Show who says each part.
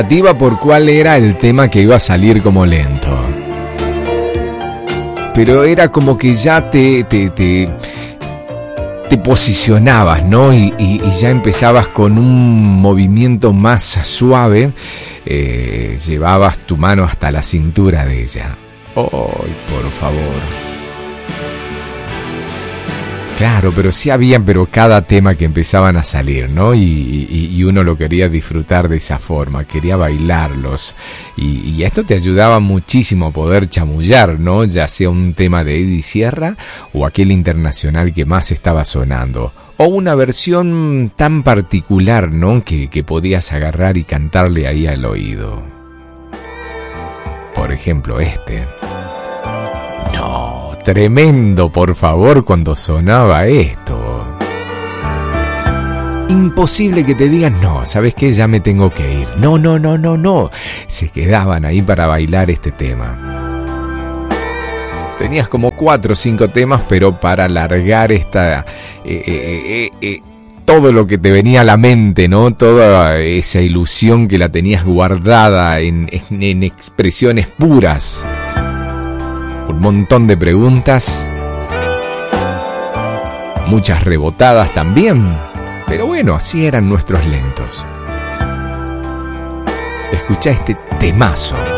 Speaker 1: por cuál era el tema que iba a salir como lento. Pero era como que ya te posicionabas, ¿no? Y ya empezabas con un movimiento más suave. Llevabas tu mano hasta la cintura de ella. ¡Ay, por favor! Claro, pero sí había, cada tema que empezaban a salir, ¿no? Y uno lo quería disfrutar de esa forma, quería bailarlos. Y esto te ayudaba muchísimo a poder chamullar, ¿no? Ya sea un tema de Eddie Sierra o aquel internacional que más estaba sonando. O una versión tan particular, ¿no? Que podías agarrar y cantarle ahí al oído. Por ejemplo, este. No, tremendo, por favor, cuando sonaba esto. Imposible que te digan, no, ¿sabes qué? Ya me tengo que ir. No. Se quedaban ahí para bailar este tema. Tenías como 4 o 5 temas, pero para alargar esta... todo lo que te venía a la mente, ¿no? Toda esa ilusión que la tenías guardada en expresiones puras. Un montón de preguntas, muchas rebotadas también, pero bueno, así eran nuestros lentos. Escucha este temazo.